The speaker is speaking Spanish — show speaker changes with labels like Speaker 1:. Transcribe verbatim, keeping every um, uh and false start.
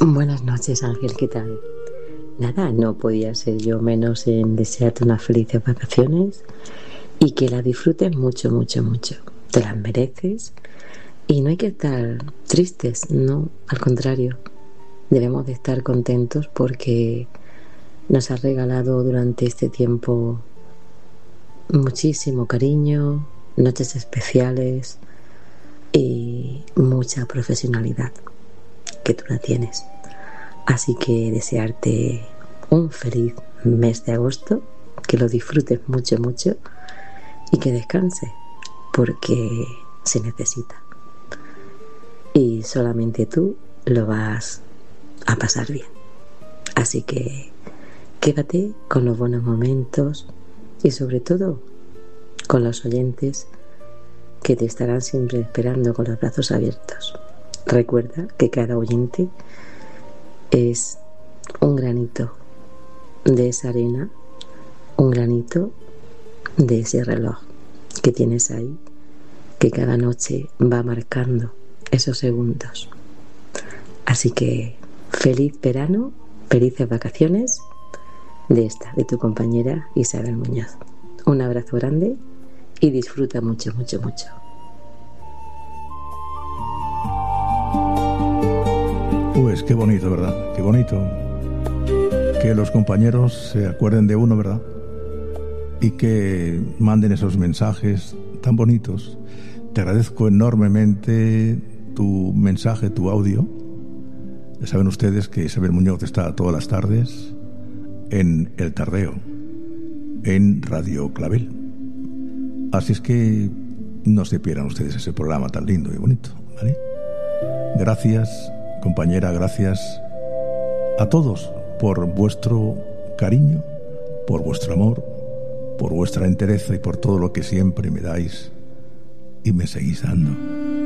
Speaker 1: Buenas noches, Ángel, ¿qué tal? Nada, no podía ser yo menos en desearte unas felices vacaciones y que las disfrutes mucho, mucho, mucho. Te las mereces y no hay que estar tristes, no, al contrario. Debemos de estar contentos porque nos has regalado durante este tiempo muchísimo cariño, noches especiales y mucha profesionalidad, que tú la tienes. Así que desearte un feliz mes de agosto, que lo disfrutes mucho, mucho y que descanses, porque se necesita. Y solamente tú lo vas a pasar bien. Así que quédate con los buenos momentos y sobre todo con los oyentes que te estarán siempre esperando con los brazos abiertos. Recuerda que cada oyente es un granito de esa arena, un granito de ese reloj que tienes ahí, que cada noche va marcando esos segundos. Así que feliz verano, felices vacaciones de esta, de tu compañera Isabel Muñoz. Un abrazo grande y disfruta mucho, mucho, mucho.
Speaker 2: Pues qué bonito, ¿verdad? Qué bonito que los compañeros se acuerden de uno, ¿verdad? Y que manden esos mensajes tan bonitos. Te agradezco enormemente tu mensaje, tu audio. Ya saben ustedes que Isabel Muñoz está todas las tardes en El Tardeo, en Radio Clavel. Así es que no se pierdan ustedes ese programa tan lindo y bonito, ¿vale? Gracias, compañera, gracias a todos por vuestro cariño, por vuestro amor, por vuestra entereza y por todo lo que siempre me dais y me seguís dando.